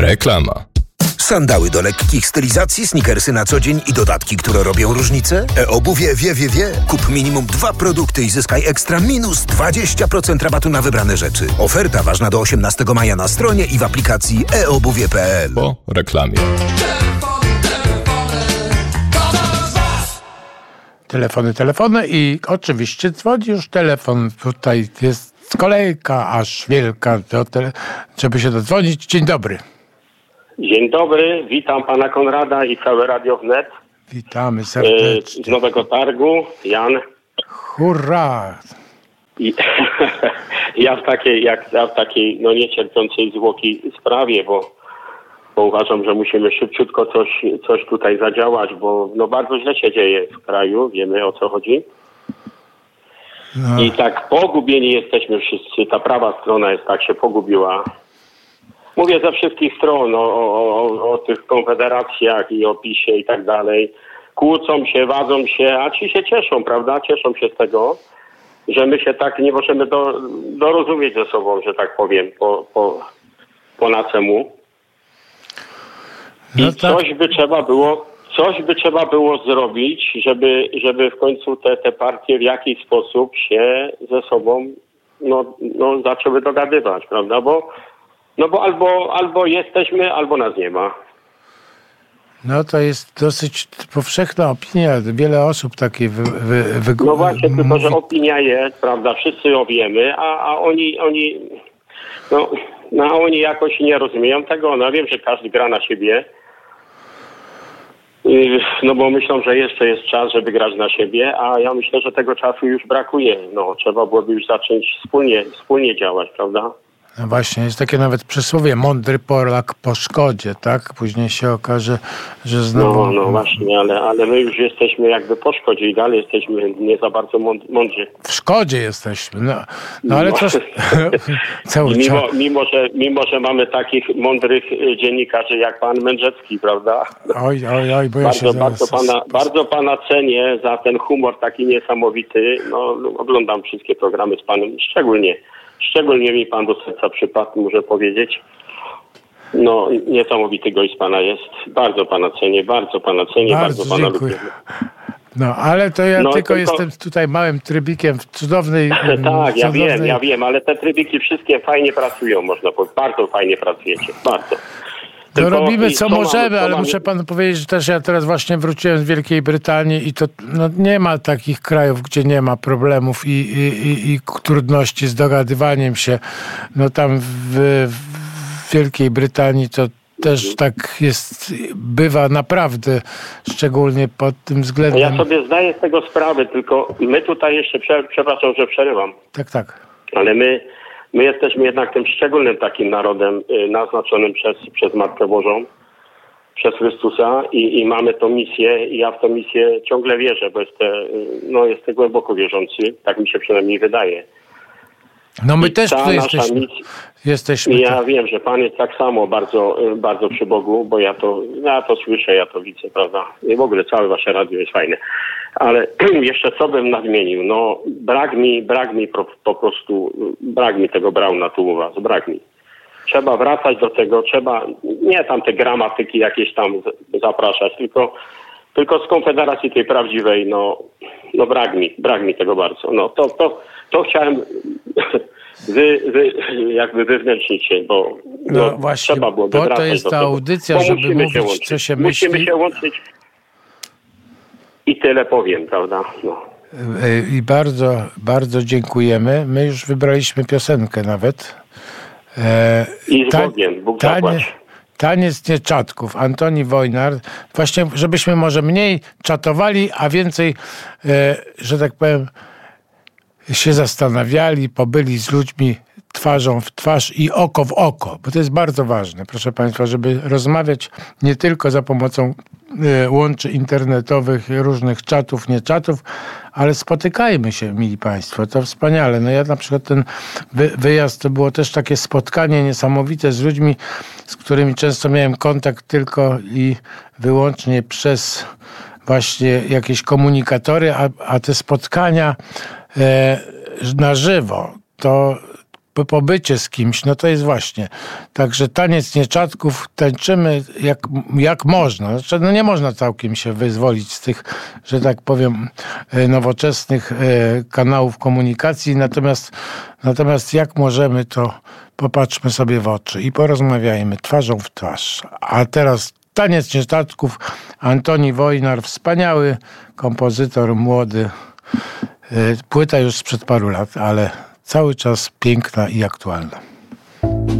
Reklama. Sandały do lekkich stylizacji, sneakersy na co dzień i dodatki, które robią różnicę? E-obuwie wie. Kup minimum 2 produkty i zyskaj ekstra minus 20% rabatu na wybrane rzeczy. Oferta ważna do 18 maja na stronie i w aplikacji eobuwie.pl. Po reklamie. Telefony i oczywiście dzwoni już telefon. Tutaj jest kolejka aż wielka, żeby się dodzwonić. Dzień dobry. Dzień dobry, witam pana Konrada i całe Radio Wnet. Witamy serdecznie. Z Nowego Targu, Jan. Hurra! I ja w takiej niecierpiącej zwłoki sprawie, bo uważam, że musimy szybciutko coś tutaj zadziałać, bo bardzo źle się dzieje w kraju, wiemy o co chodzi. No. I tak pogubieni jesteśmy wszyscy, ta prawa strona tak się pogubiła. Mówię ze wszystkich stron o tych konfederacjach i o PiS-ie i tak dalej. Kłócą się, wadzą się, a ci się cieszą, prawda? Cieszą się z tego, że my się tak nie możemy dorozumieć ze sobą, że tak powiem, po nacemu. I coś by trzeba było zrobić, żeby w końcu te partie w jakiś sposób się ze sobą zaczęły dogadywać, prawda? Bo albo jesteśmy, albo nas nie ma. No to jest dosyć powszechna opinia. Wiele osób takie No właśnie, tylko że opinia jest, prawda? Wszyscy ją wiemy, a oni jakoś nie rozumieją tego. No wiem, że każdy gra na siebie. No bo myślą, że jeszcze jest czas, żeby grać na siebie, a ja myślę, że tego czasu już brakuje. No trzeba byłoby już zacząć wspólnie działać, prawda? No właśnie, jest takie nawet przysłowie, mądry Polak po szkodzie, tak? Później się okaże, że znowu... No właśnie, ale my już jesteśmy jakby po szkodzie i dalej jesteśmy nie za bardzo mądrzy. W szkodzie jesteśmy, no ale to cały czas... Mimo, że mamy takich mądrych dziennikarzy jak pan Mędrzecki, prawda? Oj, bo ja bardzo pana cenię za ten humor taki niesamowity. No, oglądam wszystkie programy z panem, Szczególnie mi pan do serca przypadł, muszę powiedzieć. No, niesamowity gość pana jest. Bardzo pana cenię, bardzo pana lubię. No, ale to ja tylko jestem tutaj małym trybikiem w cudownej... Tak, ja wiem, ale te trybiki wszystkie fajnie pracują, można powiedzieć. Bardzo fajnie pracujecie, bardzo. To robimy co możemy, ale muszę panu powiedzieć, że też ja teraz właśnie wróciłem z Wielkiej Brytanii i to nie ma takich krajów, gdzie nie ma problemów i trudności z dogadywaniem się. No tam w Wielkiej Brytanii to też tak bywa naprawdę, szczególnie pod tym względem. Ja sobie zdaję z tego sprawę, tylko my tutaj jeszcze, przepraszam, że przerywam. Tak. Ale my jesteśmy jednak tym szczególnym takim narodem naznaczonym przez Matkę Bożą, przez Chrystusa i mamy tą misję i ja w tą misję ciągle wierzę, bo jestem głęboko wierzący, tak mi się przynajmniej wydaje. No my też tutaj jesteśmy. Ja wiem, że pan jest tak samo bardzo, bardzo przy Bogu, bo ja to słyszę, ja to widzę, prawda? I w ogóle całe wasze radio jest fajne. Ale jeszcze co bym nadmienił? No brak mi po prostu, brak mi tego Brauna tu u was, brak mi. Trzeba wracać do tego, nie tam te gramatyki jakieś tam zapraszać, tylko z Konfederacji tej prawdziwej, no brak mi tego bardzo. No to chciałem jakby wewnętrznić się, bo właśnie, trzeba byłoby bo wracać to jest do ta tego. audycja, żeby mówić, co się myśli. Musimy się łączyć i tyle powiem, prawda? No. I bardzo, bardzo dziękujemy. My już wybraliśmy piosenkę nawet. I z Bogiem, Bóg zapłać. Taniec nieczatków, Antoni Wojnar. Właśnie, żebyśmy może mniej czatowali, a więcej, że tak powiem, się zastanawiali, pobyli z ludźmi twarzą w twarz i oko w oko, bo to jest bardzo ważne, proszę państwa, żeby rozmawiać nie tylko za pomocą łączy internetowych, różnych czatów, nie czatów, ale spotykajmy się, mili państwo, to wspaniale. No ja na przykład ten wyjazd to było też takie spotkanie niesamowite z ludźmi, z którymi często miałem kontakt tylko i wyłącznie przez właśnie jakieś komunikatory, a te spotkania na żywo, to pobycie z kimś, no to jest właśnie. Także taniec nieczatków tańczymy jak można. Znaczy, no nie można całkiem się wyzwolić z tych, że tak powiem, nowoczesnych kanałów komunikacji, natomiast jak możemy, to popatrzmy sobie w oczy i porozmawiajmy twarzą w twarz. A teraz taniec nieczatków, Antoni Wojnar, wspaniały kompozytor, młody. Płyta już sprzed paru lat, ale cały czas piękna i aktualna.